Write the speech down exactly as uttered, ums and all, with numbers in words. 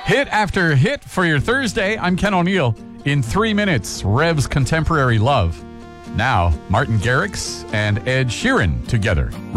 Hit after hit for your Thursday. I'm Ken O'Neill. In three minutes, Rev's Contemporary Love. Now, Martin Garrix and Ed Sheeran together.